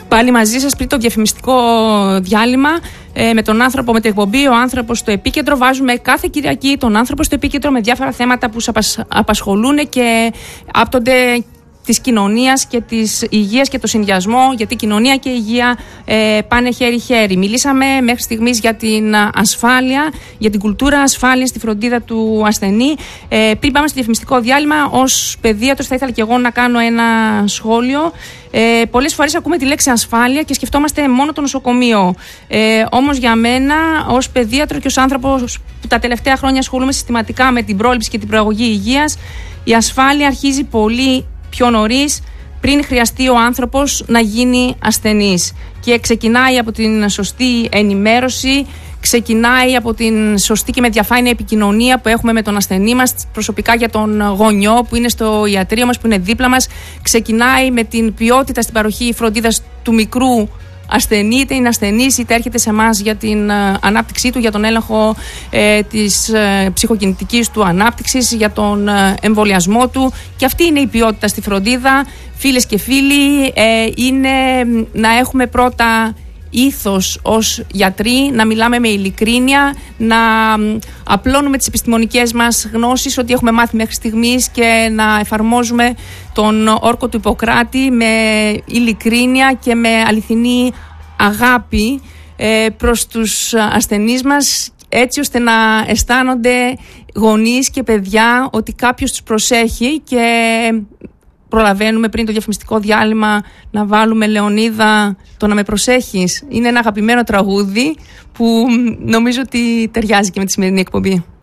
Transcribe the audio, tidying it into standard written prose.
Πάλι μαζί σας πριν το διαφημιστικό διάλειμμα, με τον άνθρωπο, με την εκπομπή «Ο άνθρωπος στο επίκεντρο». Βάζουμε κάθε Κυριακή τον άνθρωπο στο επίκεντρο με διάφορα θέματα που σας απασχολούν και άπτονται της κοινωνίας και της υγείας και το συνδυασμό, γιατί η κοινωνία και η υγεία πάνε χέρι-χέρι. Μιλήσαμε μέχρι στιγμής για την ασφάλεια, για την κουλτούρα ασφάλειας στη φροντίδα του ασθενή. Πριν πάμε στο διαφημιστικό διάλειμμα, ως παιδίατρος θα ήθελα και εγώ να κάνω ένα σχόλιο. Πολλές φορές ακούμε τη λέξη ασφάλεια και σκεφτόμαστε μόνο το νοσοκομείο. Όμως για μένα, ως παιδίατρο και ως άνθρωπος που τα τελευταία χρόνια ασχολούμαι συστηματικά με την πρόληψη και την προαγωγή υγείας, η ασφάλεια αρχίζει πολύ πιο νωρίς, πριν χρειαστεί ο άνθρωπος να γίνει ασθενής. Και ξεκινάει από την σωστή ενημέρωση, ξεκινάει από την σωστή και με διαφάνεια επικοινωνία που έχουμε με τον ασθενή μας, προσωπικά για τον γονιό που είναι στο ιατρείο μας, που είναι δίπλα μας. Ξεκινάει με την ποιότητα στην παροχή φροντίδας του μικρού ασθενή, είτε είναι ασθενής είτε έρχεται σε εμάς για την ανάπτυξή του, για τον έλεγχο της ψυχοκινητικής του ανάπτυξης, για τον εμβολιασμό του. Και αυτή είναι η ποιότητα στη φροντίδα. Φίλες και φίλοι, είναι να έχουμε πρώτα ήθος ως γιατροί, να μιλάμε με ειλικρίνεια, να απλώνουμε τις επιστημονικές μας γνώσεις, ό,τι έχουμε μάθει μέχρι στιγμής, και να εφαρμόζουμε τον όρκο του Ιπποκράτη με ειλικρίνεια και με αληθινή αγάπη προς τους ασθενείς μας, έτσι ώστε να αισθάνονται γονείς και παιδιά ότι κάποιος τους προσέχει. Και προλαβαίνουμε πριν το διαφημιστικό διάλειμμα να βάλουμε, Λεωνίδα, το «Να με προσέχεις». Είναι ένα αγαπημένο τραγούδι που νομίζω ότι ταιριάζει και με τη σημερινή εκπομπή.